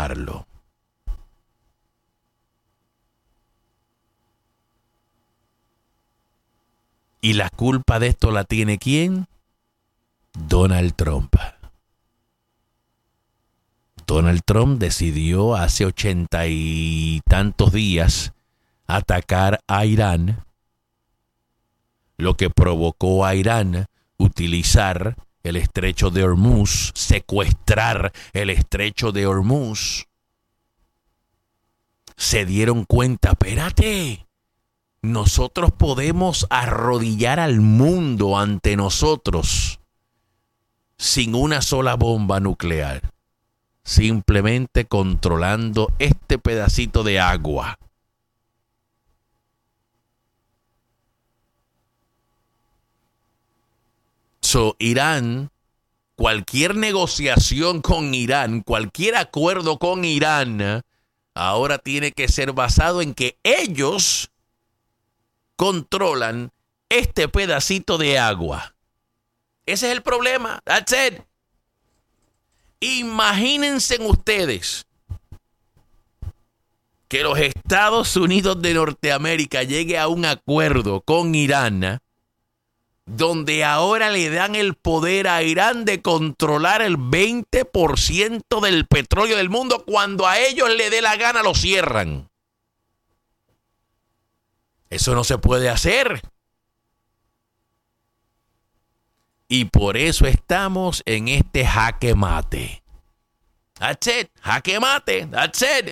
controlarlo. ¿Y la culpa de esto la tiene quién? Donald Trump. Donald Trump decidió hace 80 y tantos días atacar a Irán, lo que provocó a Irán utilizar el estrecho de Hormuz, secuestrar el estrecho de Hormuz. Se dieron cuenta, espérate, nosotros podemos arrodillar al mundo ante nosotros sin una sola bomba nuclear, simplemente controlando este pedacito de agua. Irán, cualquier negociación con Irán, cualquier acuerdo con Irán, ahora tiene que ser basado en que ellos controlan este pedacito de agua. Ese es el problema. That's it. Imagínense ustedes que los Estados Unidos de Norteamérica llegue a un acuerdo con Irán, donde ahora le dan el poder a Irán de controlar el 20% del petróleo del mundo. Cuando a ellos le dé la gana lo cierran. Eso no se puede hacer. Y por eso estamos en este jaque mate. That's it. Jaque mate. That's it.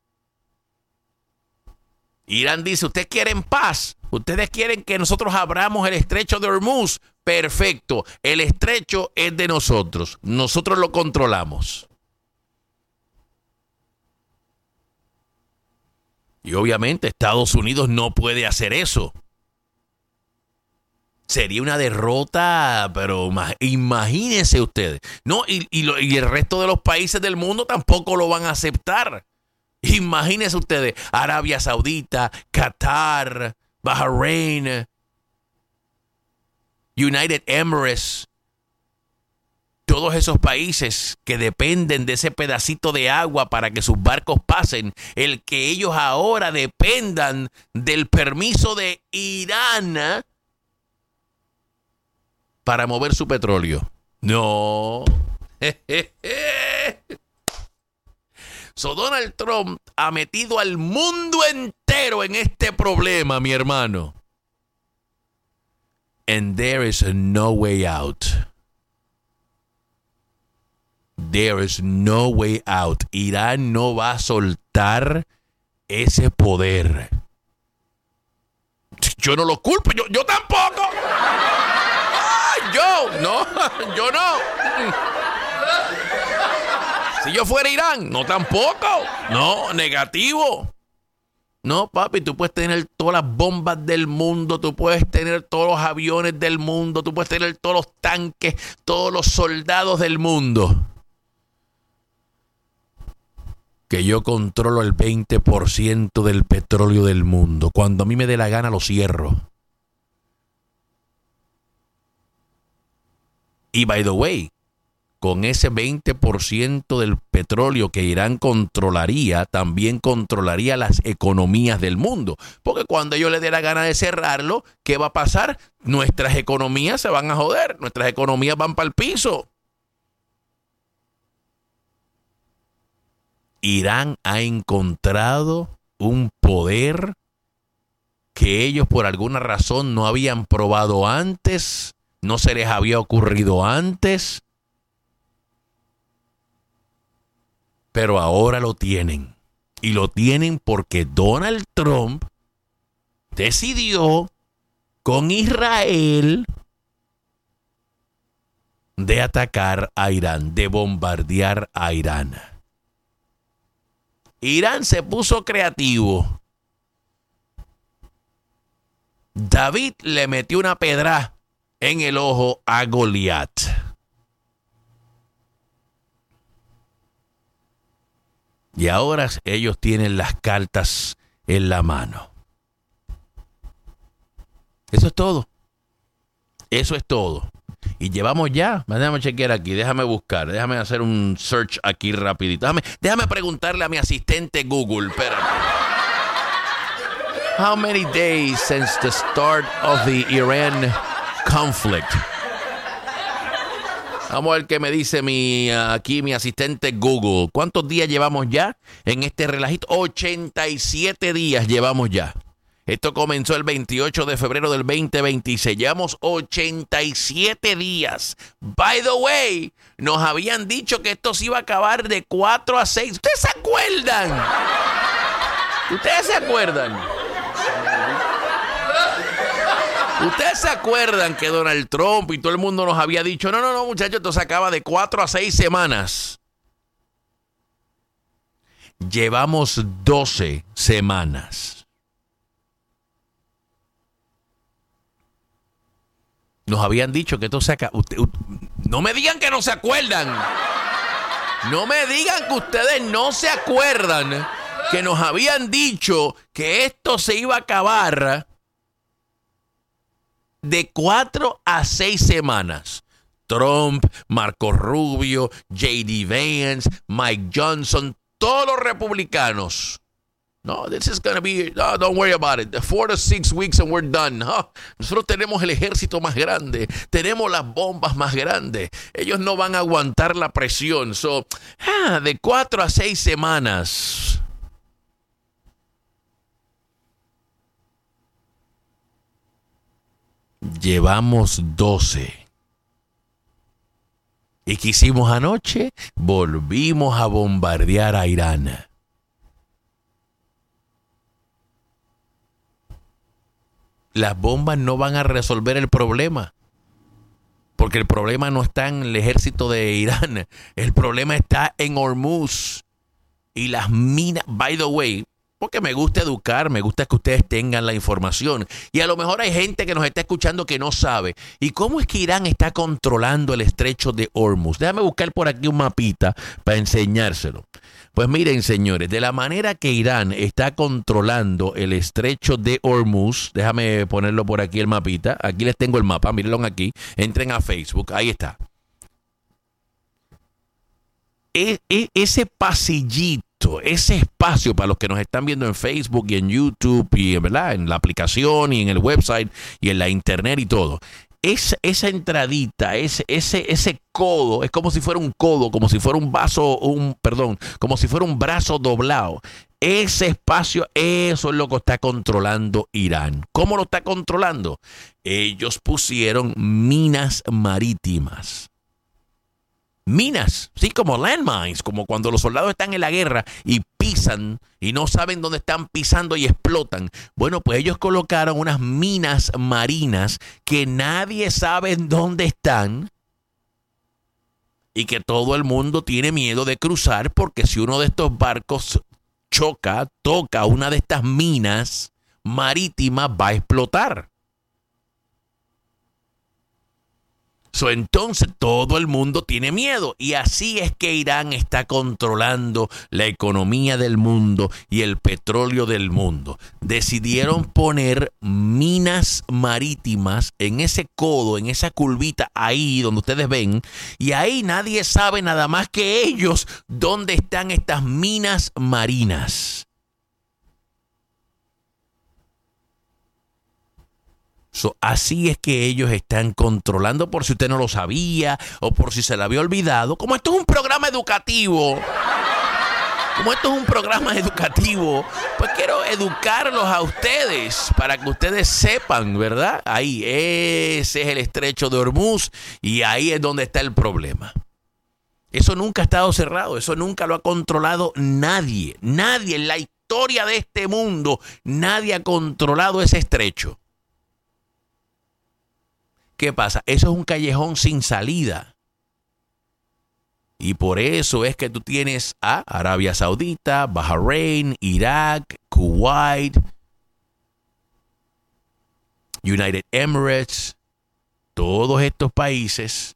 Irán dice, ¿ustedes quieren paz? ¿Ustedes quieren que nosotros abramos el estrecho de Hormuz? Perfecto. El estrecho es de nosotros. Nosotros lo controlamos. Y obviamente Estados Unidos no puede hacer eso. Sería una derrota, pero imagínense ustedes. No, y el resto de los países del mundo tampoco lo van a aceptar. Imagínense ustedes, Arabia Saudita, Qatar, Bahrein, United Emirates, todos esos países que dependen de ese pedacito de agua para que sus barcos pasen, el que ellos ahora dependan del permiso de Irán para mover su petróleo. No. So Donald Trump ha metido al mundo entero en este problema, mi hermano. And there is no way out. There is no way out. Irán no va a soltar ese poder. Yo no lo culpo, yo tampoco. Yo no. Si yo fuera Irán, no tampoco. No, negativo. No, papi, tú puedes tener todas las bombas del mundo, tú puedes tener todos los aviones del mundo, tú puedes tener todos los tanques, todos los soldados del mundo. Que yo controlo el 20% del petróleo del mundo. Cuando a mí me dé la gana lo cierro. Y by the way, con ese 20% del petróleo que Irán controlaría, también controlaría las economías del mundo. Porque cuando ellos les dé la gana de cerrarlo, ¿qué va a pasar? Nuestras economías se van a joder, nuestras economías van para el piso. Irán ha encontrado un poder que ellos por alguna razón no habían probado antes, no se les había ocurrido antes, pero ahora lo tienen. Y lo tienen porque Donald Trump decidió con Israel de atacar a Irán, de bombardear a Irán. Irán se puso creativo. David le metió una pedra en el ojo a Goliat. Y ahora ellos tienen las cartas en la mano. Eso es todo. Eso es todo. Y llevamos ya, déjame chequear aquí, déjame buscar, déjame hacer un search aquí rapidito. Déjame preguntarle a mi asistente Google, espérate. How many days since the start of the Iran conflict? Vamos a ver qué me dice mi asistente Google. ¿Cuántos días llevamos ya en este relajito? 87 días llevamos ya. Esto comenzó el 28 de febrero del 2026. Llevamos 87 días. By the way, nos habían dicho que esto se iba a acabar de 4 a 6. ¿Ustedes se acuerdan? ¿Ustedes se acuerdan? ¿Ustedes se acuerdan que Donald Trump y todo el mundo nos había dicho, no, muchachos, esto se acaba de 4 a 6 semanas? Llevamos 12 semanas. Nos habían dicho que esto se acaba. No me digan que no se acuerdan. No me digan que ustedes no se acuerdan que nos habían dicho que esto se iba a acabar de 4 a 6 semanas. Trump, Marco Rubio, J.D. Vance, Mike Johnson, todos los republicanos. No, this is going to be, no, don't worry about it. 4 to 6 weeks and we're done. Nosotros tenemos el ejército más grande. Tenemos las bombas más grandes. Ellos no van a aguantar la presión. De 4 a 6 semanas. Llevamos 12. ¿Y qué hicimos anoche? Volvimos a bombardear a Irán. Las bombas no van a resolver el problema. Porque el problema no está en el ejército de Irán. El problema está en Hormuz. Y las minas, by the way, porque me gusta educar, me gusta que ustedes tengan la información. Y a lo mejor hay gente que nos está escuchando que no sabe. ¿Y cómo es que Irán está controlando el estrecho de Hormuz? Déjame buscar por aquí un mapita para enseñárselo. Pues miren, señores, de la manera que Irán está controlando el estrecho de Hormuz, déjame ponerlo por aquí el mapita. Aquí les tengo el mapa, mírenlo aquí. Entren a Facebook, ahí está. Ese pasillito, ese espacio para los que nos están viendo en Facebook y en YouTube y ¿verdad? En la aplicación y en el website y en la internet y todo. Esa entradita, ese codo, es como si fuera un codo, como si fuera como si fuera un brazo doblado. Ese espacio, eso es lo que está controlando Irán. ¿Cómo lo está controlando? Ellos pusieron minas marítimas. Minas, sí, como landmines, como cuando los soldados están en la guerra y pisan y no saben dónde están pisando y explotan. Bueno, pues ellos colocaron unas minas marinas que nadie sabe dónde están y que todo el mundo tiene miedo de cruzar porque si uno de estos barcos toca una de estas minas marítimas, va a explotar. Entonces todo el mundo tiene miedo y así es que Irán está controlando la economía del mundo y el petróleo del mundo. Decidieron poner minas marítimas en ese codo, en esa curvita ahí donde ustedes ven, y ahí nadie sabe nada más que ellos dónde están estas minas marinas. Así es que ellos están controlando, por si usted no lo sabía o por si se le había olvidado. Como esto es un programa educativo, pues quiero educarlos a ustedes para que ustedes sepan, ¿verdad? Ahí, ese es el estrecho de Hormuz y ahí es donde está el problema. Eso nunca ha estado cerrado, eso nunca lo ha controlado nadie. Nadie en la historia de este mundo, nadie ha controlado ese estrecho. ¿Qué pasa? Eso es un callejón sin salida. Y por eso es que tú tienes a Arabia Saudita, Bahrein, Irak, Kuwait, United Emirates, todos estos países,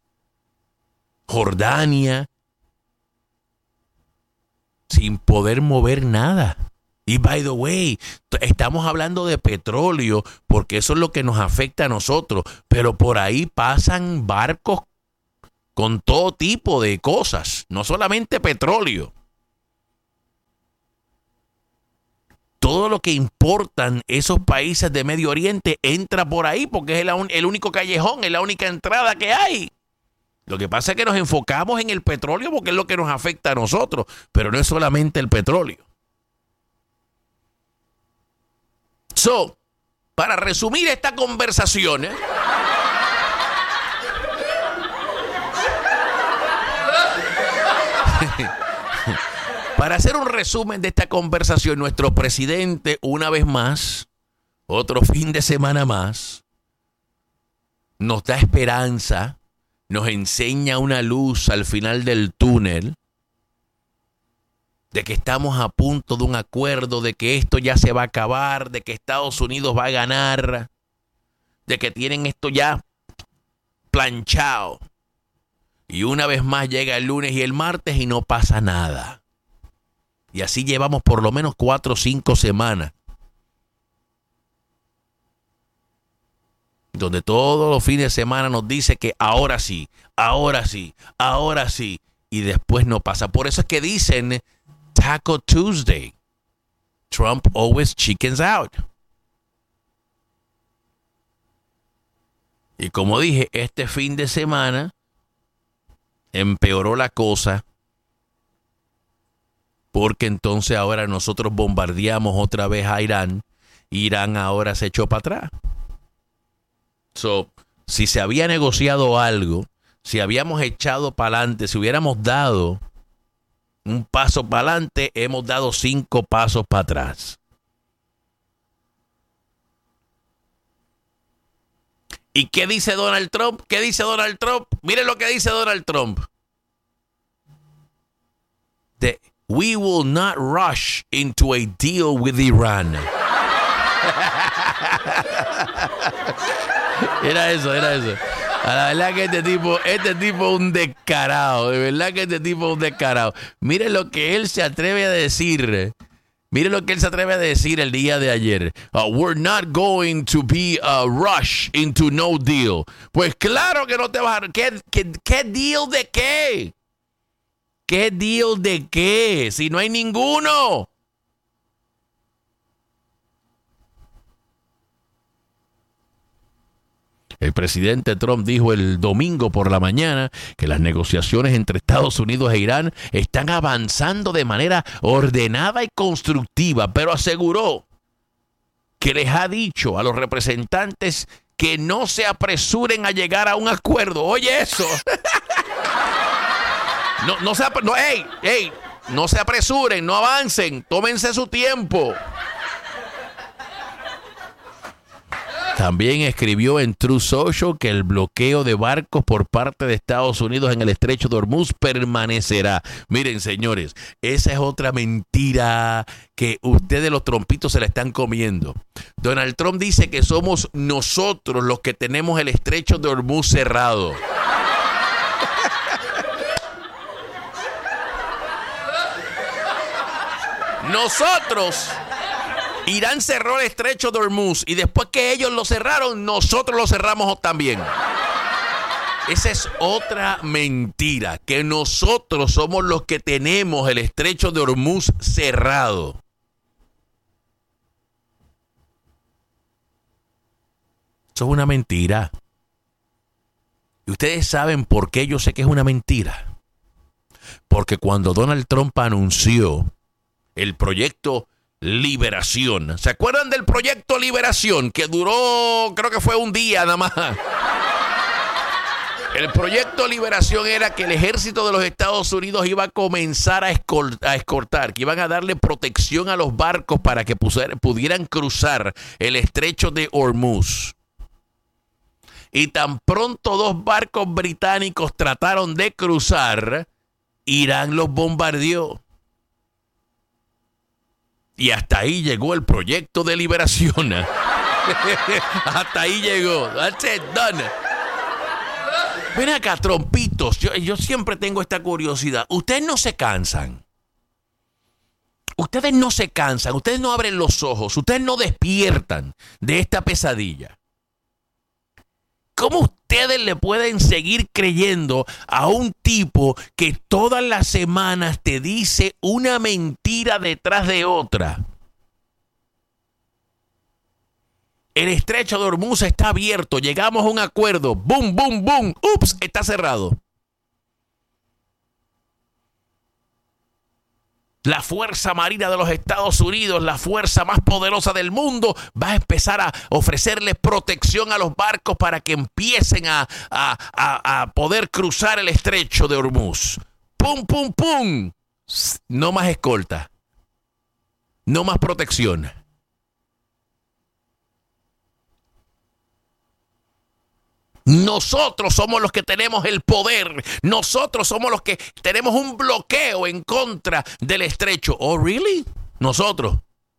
Jordania, sin poder mover nada. Y by the way, estamos hablando de petróleo porque eso es lo que nos afecta a nosotros, pero por ahí pasan barcos con todo tipo de cosas, no solamente petróleo. Todo lo que importan esos países de Medio Oriente entra por ahí porque es el único callejón, es la única entrada que hay. Lo que pasa es que nos enfocamos en el petróleo porque es lo que nos afecta a nosotros, pero no es solamente el petróleo. So, para resumir esta conversación, para hacer un resumen de esta conversación, nuestro presidente, una vez más, otro fin de semana más, nos da esperanza, nos enseña una luz al final del túnel, de que estamos a punto de un acuerdo, de que esto ya se va a acabar, de que Estados Unidos va a ganar, de que tienen esto ya planchado. Y una vez más llega el lunes y el martes y no pasa nada. Y así llevamos por lo menos 4 o 5 semanas. Donde todos los fines de semana nos dice que ahora sí, ahora sí, ahora sí. Y después no pasa. Por eso es que dicen Taco Tuesday. Trump always chickens out. Y como dije, este fin de semana empeoró la cosa. Porque entonces ahora nosotros bombardeamos otra vez a Irán. Irán ahora se echó para atrás. So, si se había negociado algo, si habíamos echado para adelante, si hubiéramos dado un paso para adelante, hemos dado 5 pasos para atrás. ¿Y qué dice Donald Trump? ¿Qué dice Donald Trump? Miren lo que dice Donald Trump. We will not rush into a deal with Iran. Era eso. La verdad que este tipo es un descarado. De verdad que este tipo es un descarado. Mire lo que él se atreve a decir. Mire lo que él se atreve a decir el día de ayer. We're not going to be a rush into no deal. Pues claro que no te vas a... ¿Qué deal de qué? ¿Qué deal de qué? Si no hay ninguno. El presidente Trump dijo el domingo por la mañana que las negociaciones entre Estados Unidos e Irán están avanzando de manera ordenada y constructiva, pero aseguró que les ha dicho a los representantes que no se apresuren a llegar a un acuerdo. Oye eso. No se apresuren, no avancen, tómense su tiempo. También escribió en Truth Social que el bloqueo de barcos por parte de Estados Unidos en el estrecho de Hormuz permanecerá. Miren, señores, esa es otra mentira que ustedes los trompitos se la están comiendo. Donald Trump dice que somos nosotros los que tenemos el estrecho de Hormuz cerrado. Nosotros, Irán cerró el estrecho de Hormuz y después que ellos lo cerraron, nosotros lo cerramos también. Esa es otra mentira, que nosotros somos los que tenemos el estrecho de Hormuz cerrado. Eso es una mentira. Y ustedes saben por qué yo sé que es una mentira. Porque cuando Donald Trump anunció el proyecto Liberación. ¿Se acuerdan del proyecto Liberación? Que duró, creo que fue un día nada más. El proyecto Liberación era que el ejército de los Estados Unidos iba a comenzar a escoltar, que iban a darle protección a los barcos para que pudieran cruzar el estrecho de Hormuz. Y tan pronto 2 barcos británicos trataron de cruzar, Irán los bombardeó. Y hasta ahí llegó el proyecto de liberación. Hasta ahí llegó. That's it, done. Ven acá, trompitos. Yo siempre tengo esta curiosidad. Ustedes no se cansan. Ustedes no se cansan, ustedes no abren los ojos, ustedes no despiertan de esta pesadilla. ¿Cómo ustedes le pueden seguir creyendo a un tipo que todas las semanas te dice una mentira detrás de otra? El estrecho de Hormuz está abierto, llegamos a un acuerdo, boom, boom, boom, ups, está cerrado. La Fuerza Marina de los Estados Unidos, la fuerza más poderosa del mundo, va a empezar a ofrecerle protección a los barcos para que empiecen a poder cruzar el estrecho de Hormuz. ¡Pum, pum, pum! No más escolta. No más protección. Nosotros somos los que tenemos el poder. Nosotros somos los que tenemos un bloqueo en contra del estrecho. ¿Oh, really? Nosotros.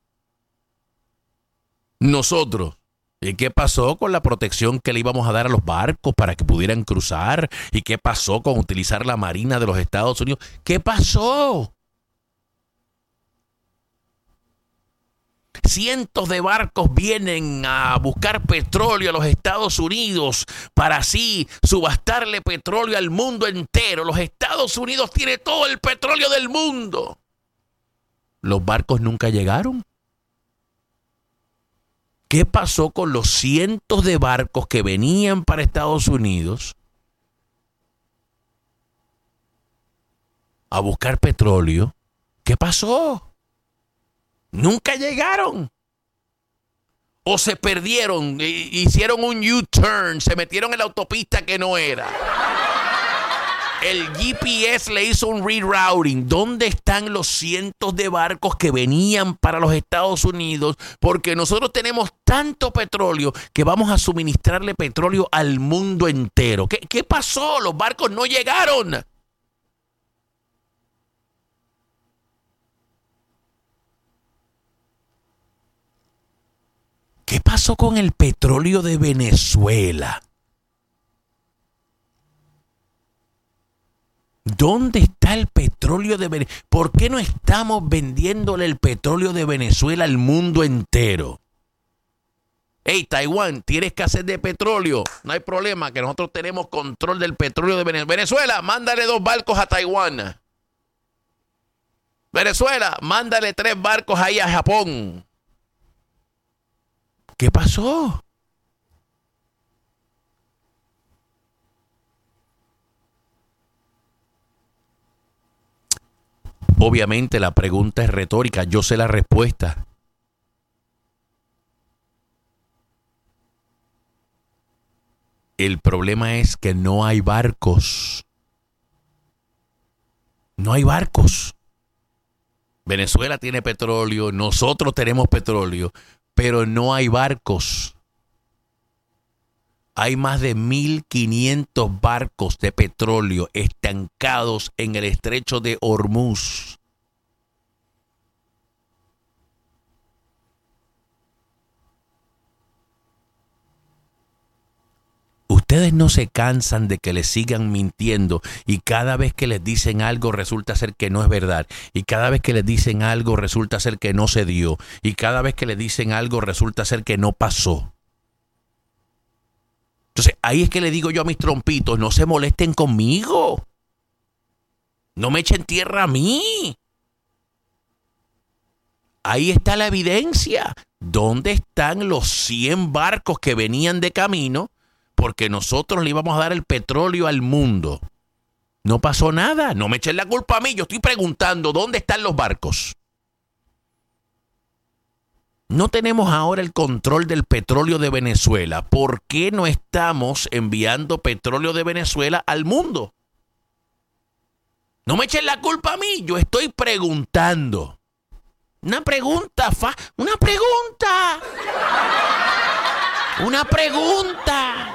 ¿Y qué pasó con la protección que le íbamos a dar a los barcos para que pudieran cruzar? ¿Y qué pasó con utilizar la Marina de los Estados Unidos? ¿Qué pasó? Cientos de barcos vienen a buscar petróleo a los Estados Unidos para así subastarle petróleo al mundo entero. Los Estados Unidos tiene todo el petróleo del mundo. Los barcos nunca llegaron. ¿Qué pasó con los cientos de barcos que venían para Estados Unidos a buscar petróleo? ¿Qué pasó? Nunca llegaron. O se perdieron, hicieron un U-turn, se metieron en la autopista que no era. El GPS le hizo un rerouting. ¿Dónde están los cientos de barcos que venían para los Estados Unidos? Porque nosotros tenemos tanto petróleo que vamos a suministrarle petróleo al mundo entero. ¿Qué pasó? Los barcos no llegaron. ¿Qué pasó con el petróleo de Venezuela? ¿Dónde está el petróleo de Venezuela? ¿Por qué no estamos vendiéndole el petróleo de Venezuela al mundo entero? Hey, Taiwán, ¿tienes escasez de petróleo? No hay problema, que nosotros tenemos control del petróleo de Venezuela. Venezuela, mándale 2 barcos a Taiwán. Venezuela, mándale 3 barcos ahí a Japón. ¿Qué pasó? Obviamente la pregunta es retórica, yo sé la respuesta. El problema es que no hay barcos. No hay barcos. Venezuela tiene petróleo, nosotros tenemos petróleo, pero no hay barcos. Hay más de 1.500 barcos de petróleo estancados en el estrecho de Hormuz. Ustedes no se cansan de que les sigan mintiendo y cada vez que les dicen algo resulta ser que no es verdad. Y cada vez que les dicen algo resulta ser que no se dio. Y cada vez que les dicen algo resulta ser que no pasó. Entonces, ahí es que le digo yo a mis trompitos, no se molesten conmigo. No me echen tierra a mí. Ahí está la evidencia. ¿Dónde están los 100 barcos que venían de camino? Porque nosotros le íbamos a dar el petróleo al mundo. No pasó nada. No me echen la culpa a mí. Yo estoy preguntando, ¿dónde están los barcos? No tenemos ahora el control del petróleo de Venezuela. ¿Por qué no estamos enviando petróleo de Venezuela al mundo? No me echen la culpa a mí. Yo estoy preguntando. Una pregunta. Una pregunta. Una pregunta.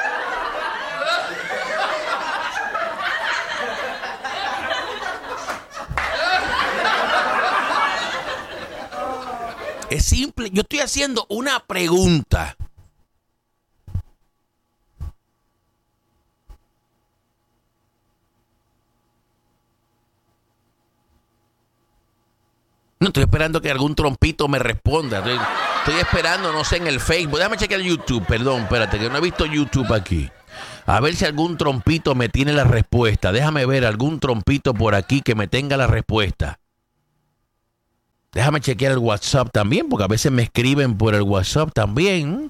Es simple, yo estoy haciendo una pregunta. No, estoy esperando que algún trompito me responda. Estoy esperando, no sé, en el Facebook. Déjame chequear YouTube, perdón, espérate, que no he visto YouTube aquí. A ver si algún trompito me tiene la respuesta. Déjame ver algún trompito por aquí que me tenga la respuesta. Déjame chequear el WhatsApp también, porque a veces me escriben por el WhatsApp también.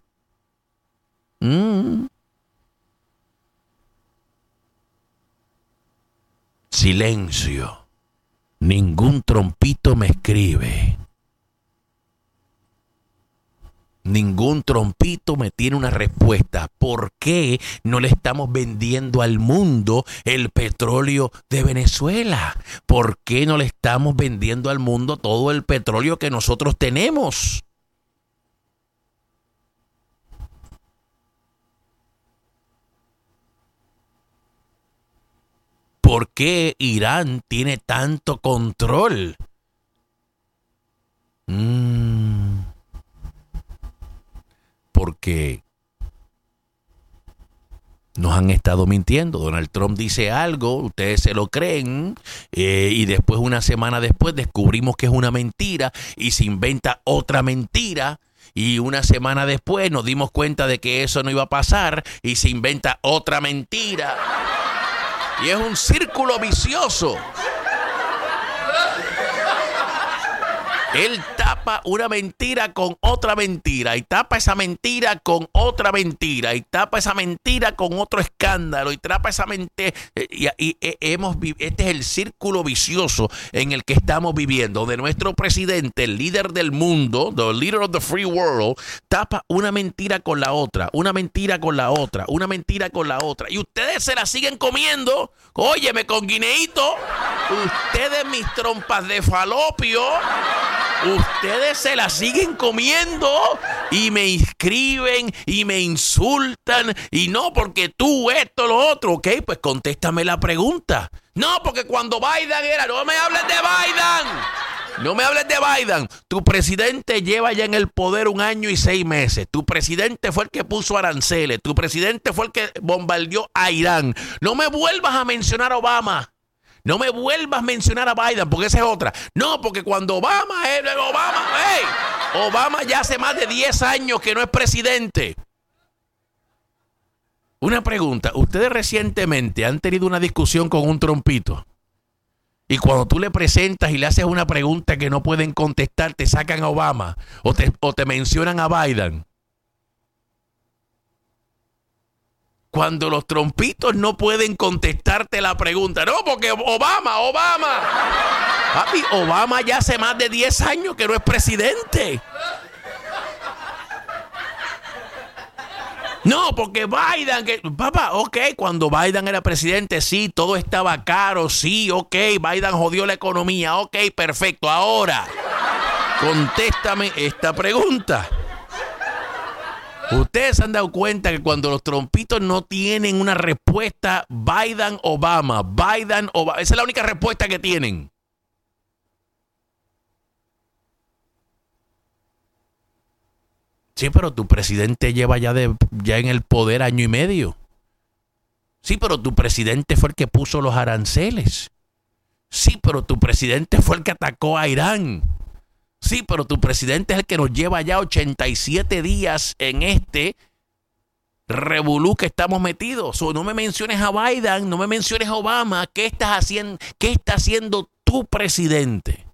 Silencio. Ningún trompito me escribe. Ningún trompito me tiene una respuesta. ¿Por qué no le estamos vendiendo al mundo el petróleo de Venezuela? ¿Por qué no le estamos vendiendo al mundo todo el petróleo que nosotros tenemos? ¿Por qué Irán tiene tanto control? Porque nos han estado mintiendo. Donald Trump dice algo, ustedes se lo creen, y después, una semana después, descubrimos que es una mentira y se inventa otra mentira. Y una semana después nos dimos cuenta de que eso no iba a pasar y se inventa otra mentira. Y es un círculo vicioso. Él tapa una mentira con otra mentira y tapa esa mentira con otra mentira y tapa esa mentira con otro escándalo y tapa esa mentira. Este es el círculo vicioso en el que estamos viviendo, donde nuestro presidente, el líder del mundo, the leader of the free world, tapa una mentira con la otra, una mentira con la otra, una mentira con la otra. Y ustedes se la siguen comiendo. Óyeme, con guineíto, ustedes, mis trompas de falopio, ustedes se la siguen comiendo y me inscriben y me insultan y no porque tú esto, lo otro. Ok, pues contéstame la pregunta. No, porque cuando Biden era, no me hables de Biden. No me hables de Biden. Tu presidente lleva ya en el poder 1 año y 6 meses. Tu presidente fue el que puso aranceles. Tu presidente fue el que bombardeó a Irán. No me vuelvas a mencionar a Obama. No me vuelvas a mencionar a Biden, porque esa es otra. No, porque cuando Obama ya hace más de 10 años que no es presidente. Una pregunta, ¿ustedes recientemente han tenido una discusión con un trompito? Y cuando tú le presentas y le haces una pregunta que no pueden contestar, te sacan a Obama o te mencionan a Biden. Cuando los trompitos no pueden contestarte la pregunta. No, porque Obama. Papi, Obama ya hace más de 10 años que no es presidente. No, porque Biden, papá, ok, cuando Biden era presidente, sí, todo estaba caro, sí, ok, Biden jodió la economía, ok, perfecto. Ahora, contéstame esta pregunta. Ustedes se han dado cuenta que cuando los trompitos no tienen una respuesta, Biden-Obama, esa es la única respuesta que tienen. Sí, pero tu presidente lleva ya en el poder 1 año y medio. Sí, pero tu presidente fue el que puso los aranceles. Sí, pero tu presidente fue el que atacó a Irán. Sí, pero tu presidente es el que nos lleva ya 87 días en este revolú que estamos metidos. No me menciones a Biden, no me menciones a Obama. ¿Qué estás haciendo? ¿Qué está haciendo tu presidente?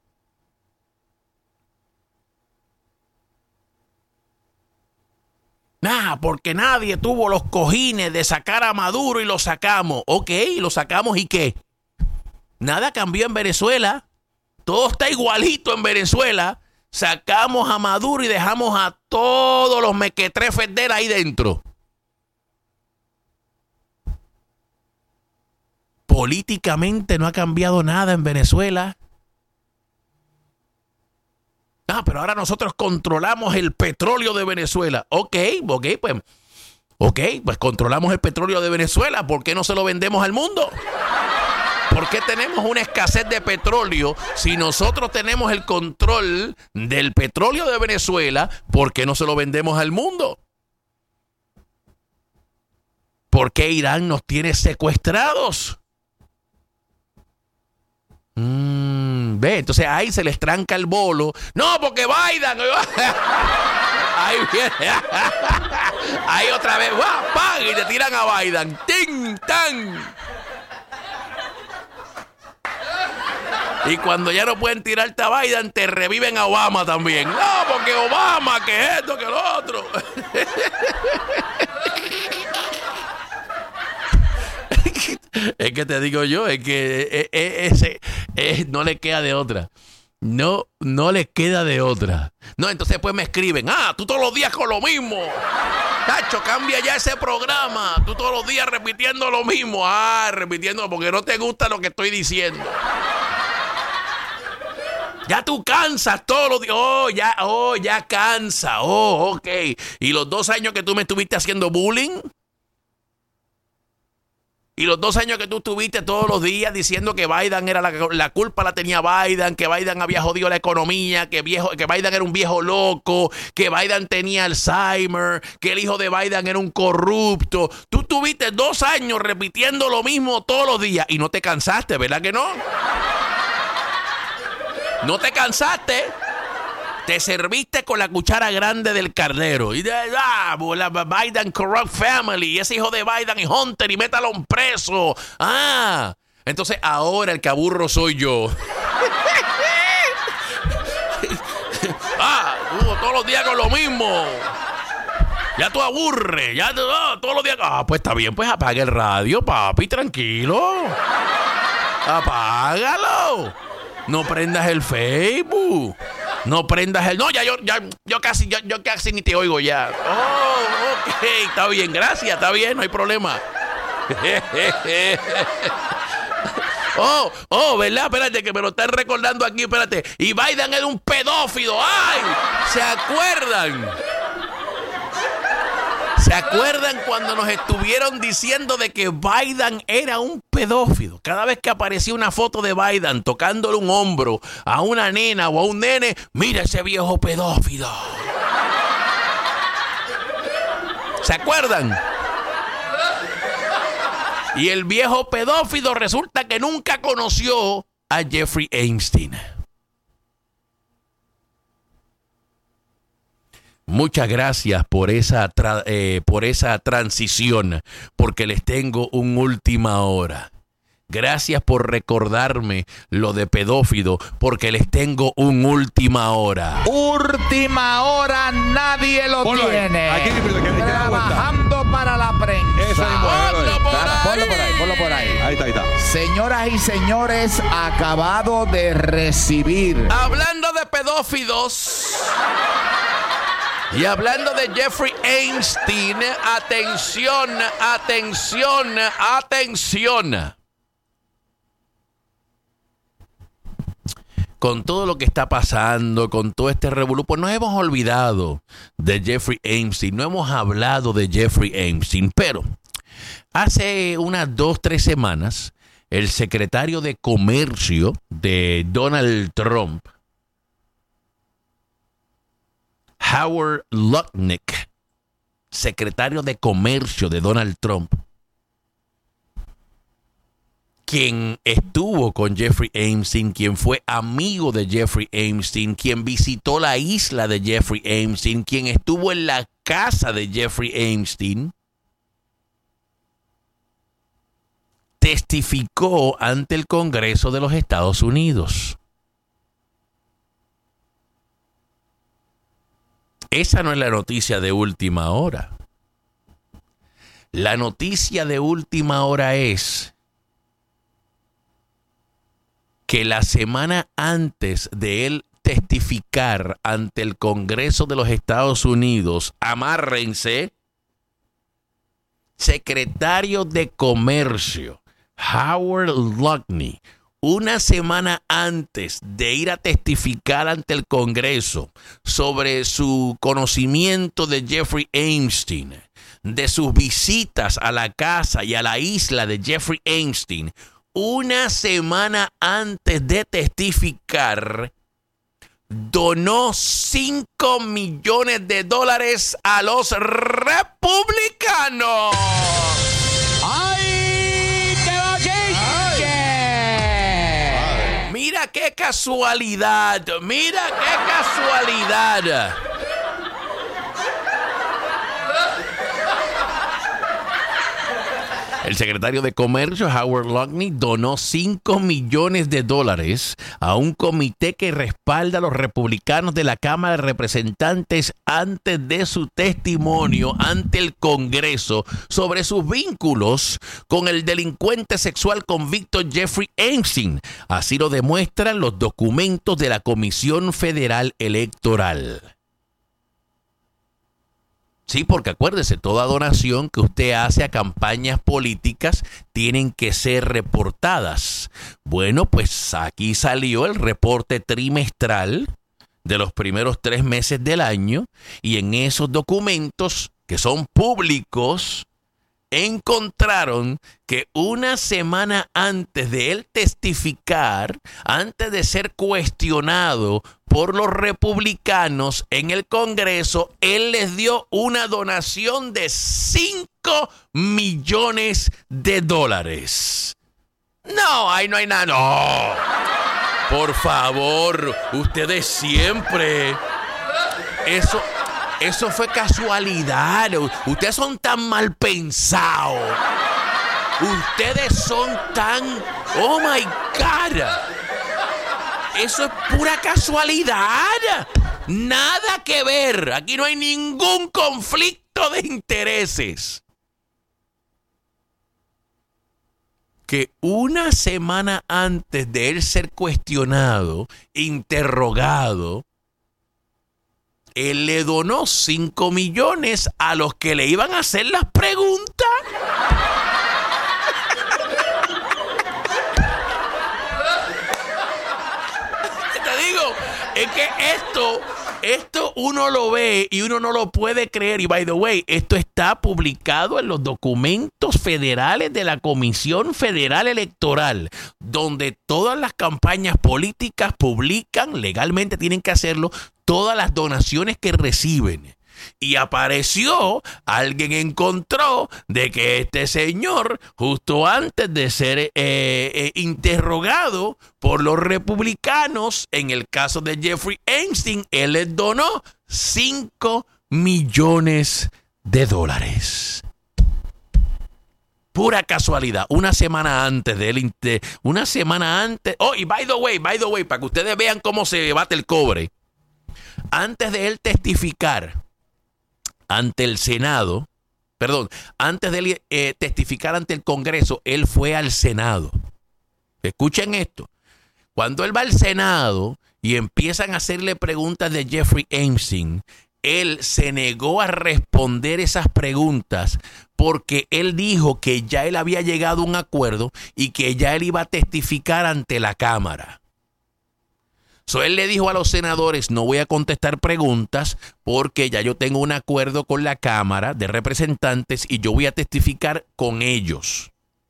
Porque nadie tuvo los cojines de sacar a Maduro y lo sacamos. Ok, lo sacamos, ¿y qué? Nada cambió en Venezuela. Todo está igualito en Venezuela. Sacamos a Maduro y dejamos a todos los mequetrefes de él ahí dentro. Políticamente no ha cambiado nada en Venezuela. Pero ahora nosotros controlamos el petróleo de Venezuela. Ok, pues controlamos el petróleo de Venezuela. ¿Por qué no se lo vendemos al mundo? ¿Por qué tenemos una escasez de petróleo si nosotros tenemos el control del petróleo de Venezuela? ¿Por qué no se lo vendemos al mundo? ¿Por qué Irán nos tiene secuestrados? ¿Ve? Entonces ahí se les tranca el bolo. No, porque Biden. Ahí viene. Ahí otra vez. ¡Pam! Y te tiran a Biden. ¡Ting! ¡Tan! Y cuando ya no pueden tirarte a Biden, te reviven a Obama también. No, porque Obama, que esto, que lo otro. Es que te digo yo, es que no le queda de otra. No le queda de otra. No, entonces pues me escriben, tú todos los días con lo mismo. Tacho, cambia ya ese programa. Tú todos los días repitiendo lo mismo. Repitiendo porque no te gusta lo que estoy diciendo. Ya tú cansas todos los días. Ya cansa. Ok. ¿Y los 2 años que tú me estuviste haciendo bullying? Y los 2 años que tú estuviste todos los días diciendo que Biden era la culpa la tenía Biden, que Biden había jodido la economía, que Biden era un viejo loco, que Biden tenía Alzheimer, que el hijo de Biden era un corrupto. Tú tuviste 2 años repitiendo lo mismo todos los días y no te cansaste, ¿verdad que no? No te cansaste. Te serviste con la cuchara grande del cardero. Y la Biden corrupt family. Y ese hijo de Biden es Hunter y métalo en preso. Entonces ahora el que aburro soy yo. Todos los días con lo mismo. Ya tú aburres. Ya todos los días. Pues está bien, pues apaga el radio, papi, tranquilo. Apágalo. No prendas el Facebook. No prendas el... No, yo casi ni te oigo ya. Ok, está bien, gracias, está bien, no hay problema. ¿Verdad? Espérate, que me lo están recordando aquí, espérate. Y Biden es un pedófilo. ¡Ay! ¿Se acuerdan? ¿Se acuerdan cuando nos estuvieron diciendo de que Biden era un pedófilo? Cada vez que aparecía una foto de Biden tocándole un hombro a una nena o a un nene, mira ese viejo pedófilo. ¿Se acuerdan? Y el viejo pedófilo resulta que nunca conoció a Jeffrey Epstein. Muchas gracias por esa transición, porque les tengo un última hora. Gracias por recordarme lo de pedófilo, porque les tengo un última hora. Última hora, nadie lo tiene. Aquí, trabajando para la prensa. Ponlo por ahí. Ahí está. Señoras y señores, acabado de recibir. Hablando de pedófilos y hablando de Jeffrey Epstein, atención. Con todo lo que está pasando, con todo este revolú, pues nos hemos olvidado de Jeffrey Epstein, no hemos hablado de Jeffrey Epstein, pero hace unas 2-3 semanas, el secretario de Comercio de Donald Trump, Howard Lutnick, secretario de Comercio de Donald Trump, quien estuvo con Jeffrey Epstein, quien fue amigo de Jeffrey Epstein, quien visitó la isla de Jeffrey Epstein, quien estuvo en la casa de Jeffrey Epstein, testificó ante el Congreso de los Estados Unidos. Esa no es la noticia de última hora. La noticia de última hora es que la semana antes de él testificar ante el Congreso de los Estados Unidos, amárrense, secretario de Comercio Howard Lutnick, una semana antes de ir a testificar ante el Congreso sobre su conocimiento de Jeffrey Epstein, de sus visitas a la casa y a la isla de Jeffrey Epstein, una semana antes de testificar, donó $5 millones a los republicanos. ¡Ay, qué bochinche! Mira qué casualidad, mira qué casualidad. El secretario de Comercio, Howard Lutnick, donó $5 millones a un comité que respalda a los republicanos de la Cámara de Representantes antes de su testimonio ante el Congreso sobre sus vínculos con el delincuente sexual convicto Jeffrey Epstein. Así lo demuestran los documentos de la Comisión Federal Electoral. Sí, porque acuérdese, toda donación que usted hace a campañas políticas tienen que ser reportadas. Bueno, pues aquí salió el reporte trimestral de los primeros 3 meses del año y en esos documentos, que son públicos, encontraron que una semana antes de él testificar, antes de ser cuestionado por los republicanos en el Congreso, él les dio una donación de $5 millones. No, ahí no hay nada. No. Por favor, ustedes siempre. Eso fue casualidad. Ustedes son tan mal pensados. Ustedes son tan... Oh, my God. Eso es pura casualidad. Nada que ver. Aquí no hay ningún conflicto de intereses. Que una semana antes de él ser cuestionado, interrogado, él le donó $5 millones a los que le iban a hacer las preguntas. Te digo, es que esto uno lo ve y uno no lo puede creer. Y by the way, esto está publicado en los documentos federales de la Comisión Federal Electoral, donde todas las campañas políticas publican, legalmente tienen que hacerlo, todas las donaciones que reciben. Y apareció, alguien encontró de que este señor, justo antes de ser interrogado por los republicanos, en el caso de Jeffrey Epstein, él les donó $5 millones. Pura casualidad, una semana antes de él, una semana antes. Oh, y by the way, para que ustedes vean cómo se bate el cobre. Antes de él testificar ante el Senado, antes de él testificar ante el Congreso, él fue al Senado. Escuchen esto. Cuando él va al Senado y empiezan a hacerle preguntas de Jeffrey Epstein, él se negó a responder esas preguntas porque él dijo que ya él había llegado a un acuerdo y que ya él iba a testificar ante la Cámara. Él le dijo a los senadores, no voy a contestar preguntas porque ya yo tengo un acuerdo con la Cámara de Representantes y yo voy a testificar con ellos.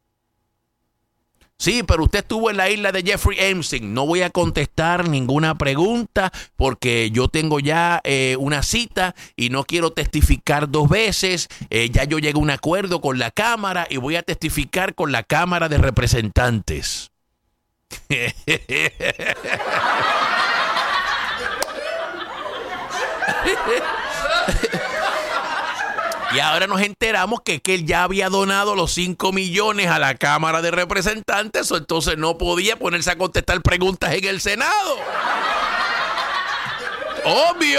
Sí, pero usted estuvo en la isla de Jeffrey Epstein. No voy a contestar ninguna pregunta porque yo tengo ya una cita y no quiero testificar 2 veces. Ya yo llegué a un acuerdo con la Cámara y voy a testificar con la Cámara de Representantes. Y ahora nos enteramos que él ya había donado los 5 millones a la Cámara de Representantes, entonces no podía ponerse a contestar preguntas en el Senado. Obvio.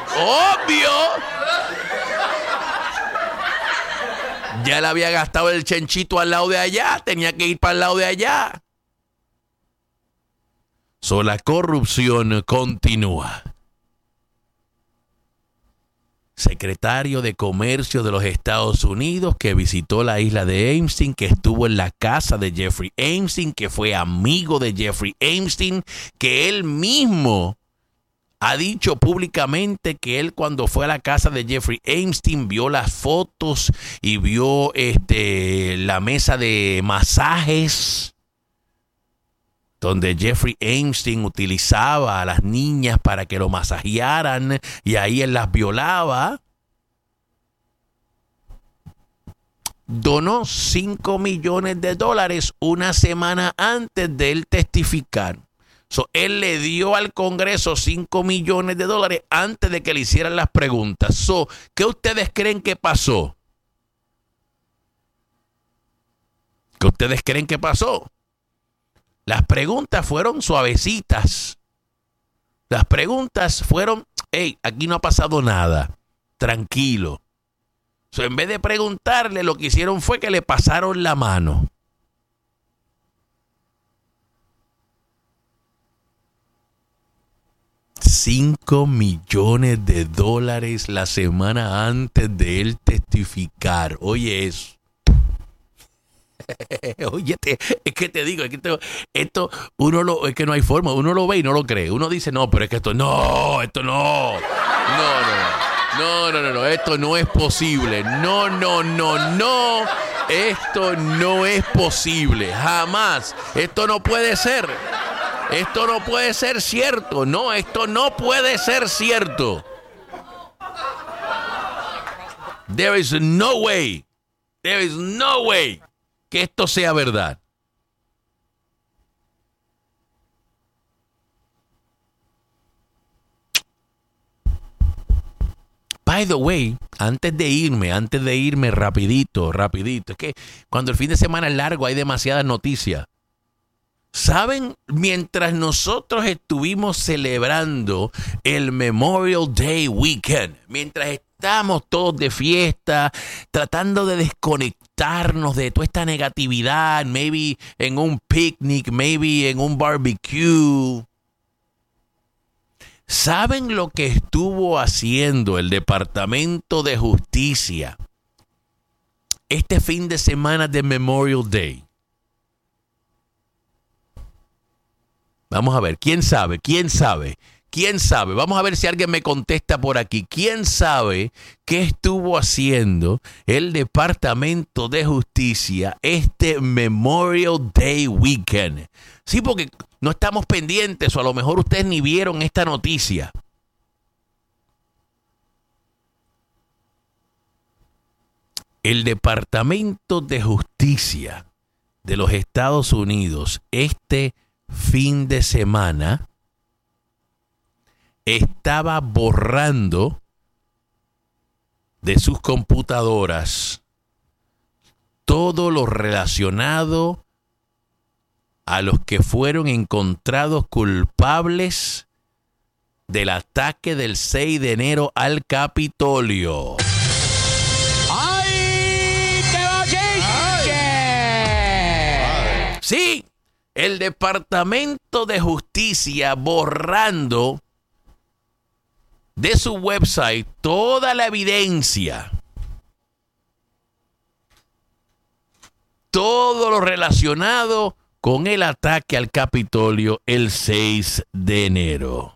Ya le había gastado el chenchito al lado de allá, tenía que ir para el lado de allá. La corrupción continúa. Secretario de Comercio de los Estados Unidos que visitó la isla de Epstein, que estuvo en la casa de Jeffrey Epstein, que fue amigo de Jeffrey Epstein, que él mismo ha dicho públicamente que él cuando fue a la casa de Jeffrey Epstein vio las fotos y vio la mesa de masajes donde Jeffrey Epstein utilizaba a las niñas para que lo masajearan y ahí él las violaba. Donó $5 millones una semana antes de él testificar. Él le dio al Congreso $5 millones antes de que le hicieran las preguntas. ¿Qué ustedes creen que pasó? ¿Qué ustedes creen que pasó? Las preguntas fueron suavecitas. Las preguntas fueron, hey, aquí no ha pasado nada. Tranquilo. En vez de preguntarle, lo que hicieron fue que le pasaron la mano. $5 millones la semana antes de él testificar. Oye eso. Oye, es que te digo, esto es que no hay forma. Uno lo ve y no lo cree. Uno dice, no, pero es que esto no. Esto no es posible. No. Esto no es posible. Jamás. Esto no puede ser. Esto no puede ser cierto. No, esto no puede ser cierto. There is no way que esto sea verdad. By the way, antes de irme rapidito. Es que cuando el fin de semana es largo hay demasiadas noticias. ¿Saben? Mientras nosotros estuvimos celebrando el Memorial Day Weekend, mientras estamos todos de fiesta, tratando de desconectarnos de toda esta negatividad, maybe en un picnic, maybe en un barbecue. ¿Saben lo que estuvo haciendo el Departamento de Justicia este fin de semana de Memorial Day? Vamos a ver, ¿quién sabe? Vamos a ver si alguien me contesta por aquí. ¿Quién sabe qué estuvo haciendo el Departamento de Justicia este Memorial Day Weekend? Sí, porque no estamos pendientes o a lo mejor ustedes ni vieron esta noticia. El Departamento de Justicia de los Estados Unidos este fin de semana estaba borrando de sus computadoras todo lo relacionado a los que fueron encontrados culpables del ataque del 6 de enero al Capitolio. ¡Ay, qué bochinche! Sí, el Departamento de Justicia borrando de su website toda la evidencia, todo lo relacionado con el ataque al Capitolio el 6 de enero.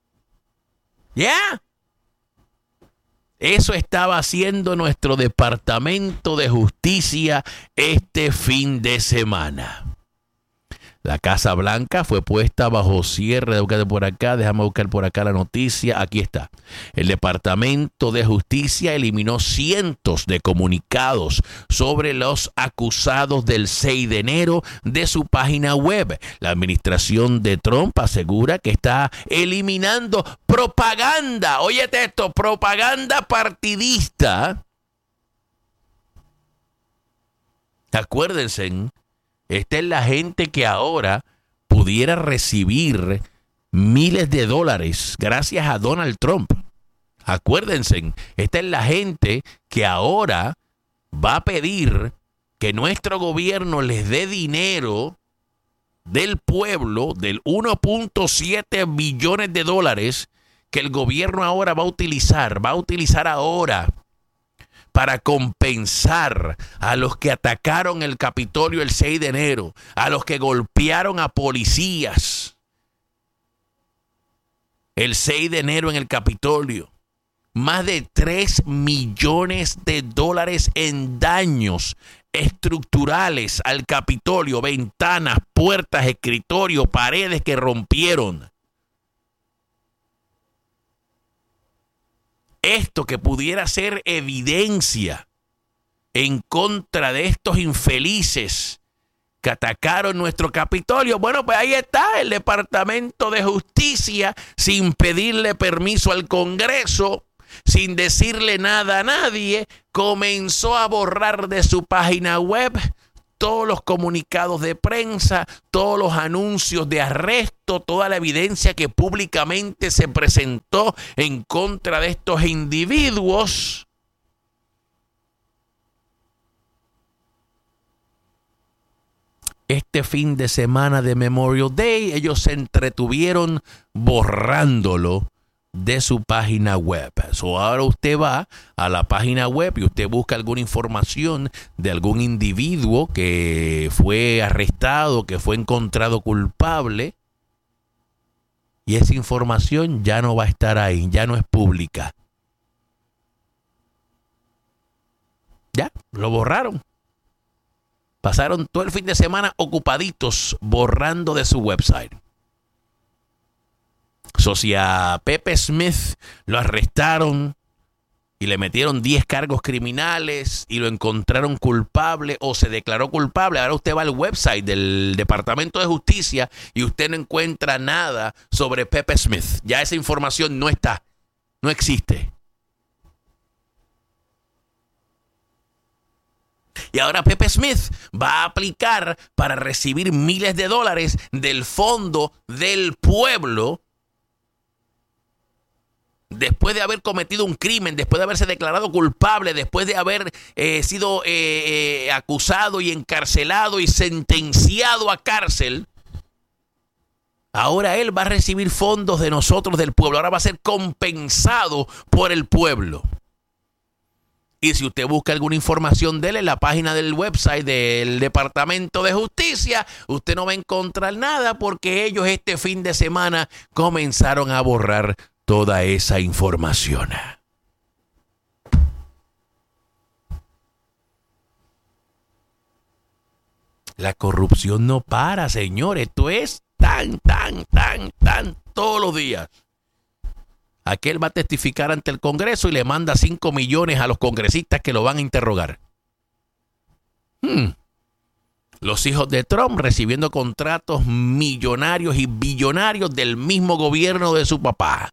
¿Ya? Eso estaba haciendo nuestro Departamento de Justicia este fin de semana. La Casa Blanca fue puesta bajo cierre. Déjame buscar por acá la noticia. Aquí está. El Departamento de Justicia eliminó cientos de comunicados sobre los acusados del 6 de enero de su página web. La administración de Trump asegura que está eliminando propaganda. Óyete esto, propaganda partidista. Acuérdense. Esta es la gente que ahora pudiera recibir miles de dólares gracias a Donald Trump. Acuérdense, esta es la gente que ahora va a pedir que nuestro gobierno les dé dinero del pueblo, del 1.7 billones de dólares que el gobierno ahora va a utilizar ahora para compensar a los que atacaron el Capitolio el 6 de enero, a los que golpearon a policías el 6 de enero en el Capitolio. Más de $3 millones en daños estructurales al Capitolio, ventanas, puertas, escritorios, paredes que rompieron. Esto que pudiera ser evidencia en contra de estos infelices que atacaron nuestro Capitolio. Bueno, pues ahí está el Departamento de Justicia, sin pedirle permiso al Congreso, sin decirle nada a nadie, comenzó a borrar de su página web todos los comunicados de prensa, todos los anuncios de arresto, toda la evidencia que públicamente se presentó en contra de estos individuos. Este fin de semana de Memorial Day, ellos se entretuvieron borrándolo de su página web. Ahora usted va a la página web y usted busca alguna información de algún individuo que fue arrestado, que fue encontrado culpable, y esa información ya no va a estar ahí, ya no es pública. Ya, lo borraron. Pasaron todo el fin de semana borrando de su website. Si a Pepe Smith lo arrestaron y le metieron 10 cargos criminales y lo encontraron culpable o se declaró culpable, ahora usted va al website del Departamento de Justicia y usted no encuentra nada sobre Pepe Smith. Ya esa información no está, no existe. Y ahora Pepe Smith va a aplicar para recibir miles de dólares del Fondo del Pueblo después de haber cometido un crimen, después de haberse declarado culpable, después de haber sido acusado y encarcelado y sentenciado a cárcel. Ahora él va a recibir fondos de nosotros, del pueblo. Ahora va a ser compensado por el pueblo. Y si usted busca alguna información de él en la página del website del Departamento de Justicia, usted no va a encontrar nada porque ellos este fin de semana comenzaron a borrar toda esa información. La corrupción no para, señores. Esto es tan todos los días. Aquel va a testificar ante el Congreso y le manda 5 millones a los congresistas que lo van a interrogar. Los hijos de Trump recibiendo contratos millonarios y billonarios del mismo gobierno de su papá.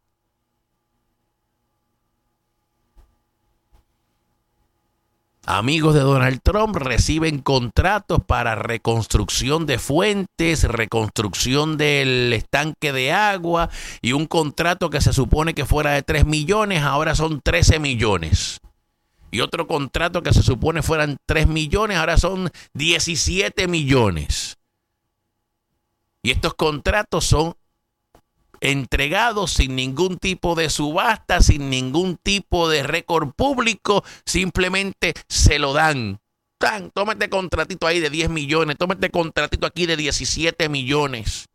Amigos de Donald Trump reciben contratos para reconstrucción de fuentes, reconstrucción del estanque de agua, y un contrato que se supone que fuera de 3 millones, ahora son 13 millones. Y otro contrato que se supone fueran 3 millones, ahora son 17 millones. Y estos contratos son entregados sin ningún tipo de subasta, sin ningún tipo de récord público, simplemente se lo dan. Toma este contratito ahí de 10 millones, toma este contratito aquí de 17 millones.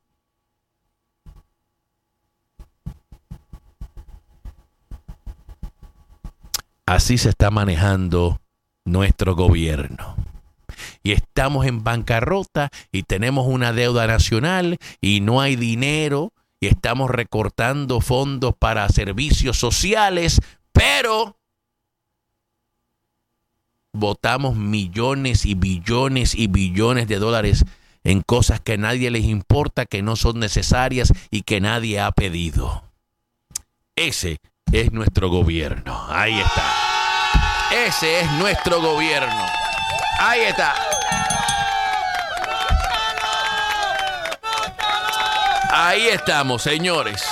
Así se está manejando nuestro gobierno. Y estamos en bancarrota y tenemos una deuda nacional y no hay dinero. Y estamos recortando fondos para servicios sociales, pero botamos millones y billones y billones de dólares en cosas que a nadie les importa, que no son necesarias y que nadie ha pedido. Ese es nuestro gobierno. Ahí está. Ese es nuestro gobierno. Ahí está. Ahí estamos, señores.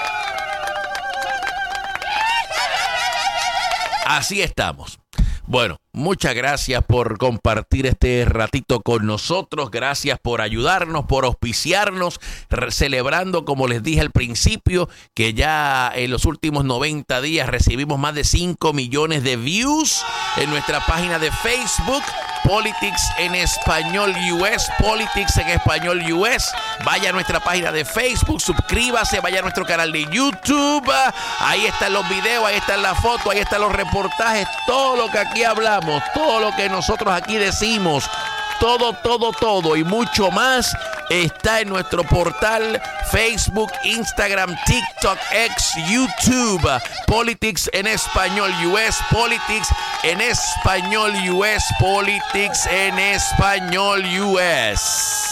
Así estamos. Bueno, muchas gracias por compartir este ratito con nosotros. Gracias por ayudarnos, por auspiciarnos, celebrando, como les dije al principio, que ya en los últimos 90 días recibimos más de 5 millones de views en nuestra página de Facebook, Politics en Español US, Politics en Español US. Vaya a nuestra página de Facebook, suscríbase, vaya a nuestro canal de YouTube. Ahí están los videos, ahí están las fotos, ahí están los reportajes, todo lo que aquí hablamos, todo lo que nosotros aquí decimos, todo y mucho más está en nuestro portal Facebook, Instagram, TikTok, X, YouTube. Politics en Español US, Politics en Español US, Politics en Español US.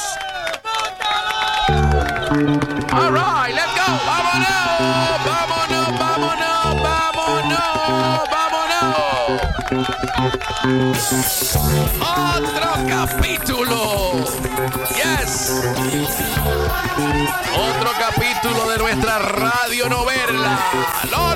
All right, let's go. Vámonos, vámonos, vámonos, vámonos, vámonos. Otro capítulo. Yes. Otro capítulo de nuestra radionovela.